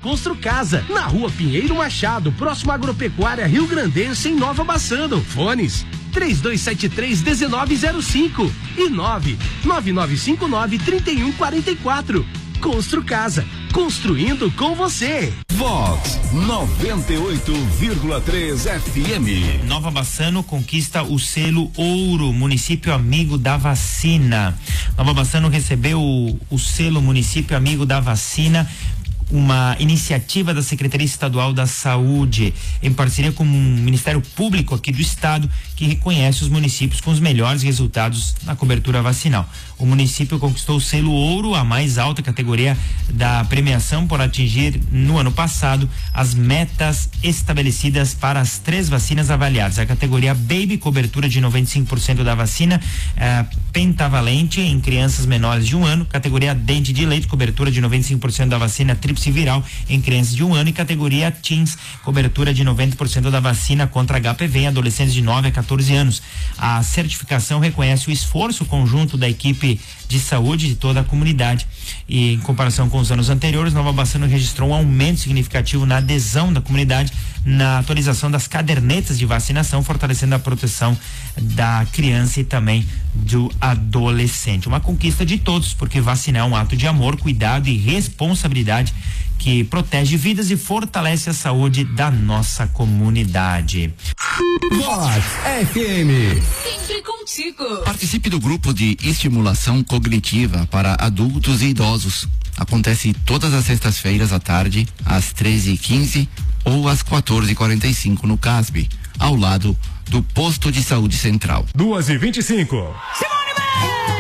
Construcasa, na Rua Pinheiro Machado, próximo à Agropecuária Rio Grandense, em Nova Bassano. Fones 3273-1905 e 99959-3144. Construcasa, construindo com você. Vox 98,3 FM. Nova Bassano conquista o selo Ouro, município amigo da vacina. Nova Bassano recebeu o selo Município Amigo da Vacina, uma iniciativa da Secretaria Estadual da Saúde, em parceria com o Ministério Público aqui do estado, que reconhece os municípios com os melhores resultados na cobertura vacinal. O município conquistou o selo Ouro, a mais alta categoria da premiação, por atingir no ano passado as metas estabelecidas para as 3 vacinas avaliadas. A categoria Baby, cobertura de 95% da vacina pentavalente em crianças menores de 1 ano. Categoria Dente de Leite, cobertura de 95% da vacina tríplice viral em crianças de 1 ano. E categoria Teens, cobertura de 90% da vacina contra HPV em adolescentes de 9 a 14 anos. A certificação reconhece o esforço conjunto da equipe de saúde de toda a comunidade. E em comparação com os anos anteriores, Nova Bassano registrou um aumento significativo na adesão da comunidade na atualização das cadernetas de vacinação, fortalecendo a proteção da criança e também do adolescente. Uma conquista de todos, porque vacinar é um ato de amor, cuidado e responsabilidade que protege vidas e fortalece a saúde da nossa comunidade. Vox FM. Sempre contigo. Participe do grupo de estimulação cognitiva para adultos e idosos. Acontece todas as sextas-feiras à tarde, às 13h15 ou às 14h45 no CASB, ao lado do Posto de Saúde Central. 2h25.